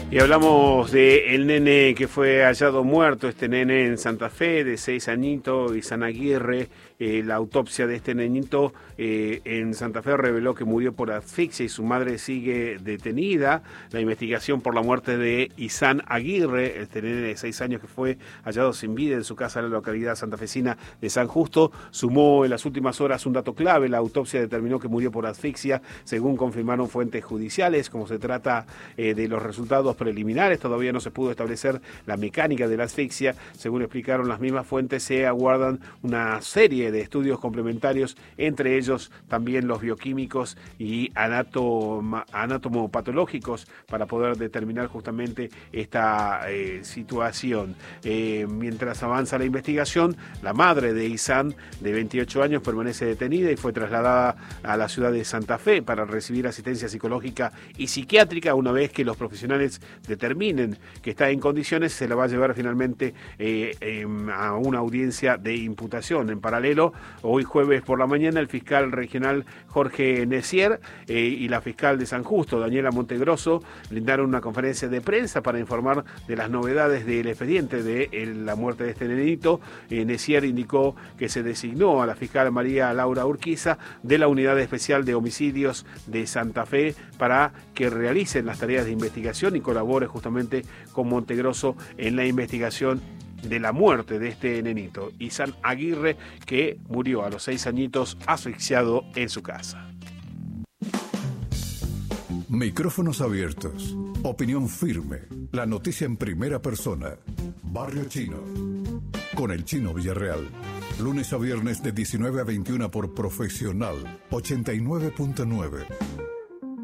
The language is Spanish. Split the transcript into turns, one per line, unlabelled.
Y hablamos de el nene que fue hallado muerto, este nene en Santa Fe de 6 añitos, Izan Aguirre. La autopsia de este nenito en Santa Fe reveló que murió por asfixia y su madre sigue detenida. La investigación por la muerte de Izan Aguirre, este nene de 6 años que fue hallado sin vida en su casa en la localidad santafesina de San Justo, sumó en las últimas horas un dato clave. La autopsia determinó que murió por asfixia, según confirmaron fuentes judiciales. Como se trata de los resultados preliminares, todavía no se pudo establecer la mecánica de la asfixia. Según explicaron las mismas fuentes, se aguardan una serie de estudios complementarios, entre ellos también los bioquímicos y anatomopatológicos, para poder determinar justamente esta situación. Mientras avanza la investigación, la madre de Izan, de 28 años, permanece detenida y fue trasladada a la ciudad de Santa Fe para recibir asistencia psicológica y psiquiátrica. Una vez que los profesionales determinen que está en condiciones, se la va a llevar finalmente a una audiencia de imputación. En paralelo, hoy jueves por la mañana, el fiscal regional Jorge Necier y la fiscal de San Justo, Daniela Montegrosso, brindaron una conferencia de prensa para informar de las novedades del expediente de la muerte de este nenito. Necier indicó que se designó a la fiscal María Laura Urquiza de la Unidad Especial de Homicidios de Santa Fe para que realicen las tareas de investigación y colabore justamente con Montegrosso en la investigación de la muerte de este nenito, Izan Aguirre, que murió a los 6 añitos asfixiado en su casa.
Micrófonos abiertos, opinión firme, la noticia en primera persona. Barrio Chino, con el Chino Villarreal. Lunes a viernes de 19 a 21 por Profesional 89.9.